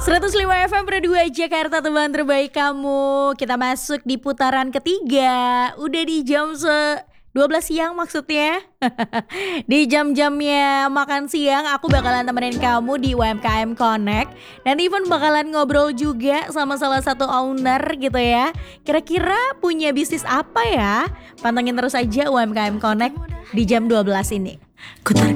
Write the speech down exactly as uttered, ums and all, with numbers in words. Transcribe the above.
seratus lima F M Pro dua Jakarta, teman terbaik kamu. Kita masuk di putaran ketiga. Udah di jam se dua belas siang maksudnya. Di jam-jamnya makan siang aku bakalan temenin kamu di U M K M Connect. Nanti pun bakalan ngobrol juga sama salah satu owner gitu ya. Kira-kira punya bisnis apa ya? Pantengin terus aja U M K M Connect di jam dua belas ini.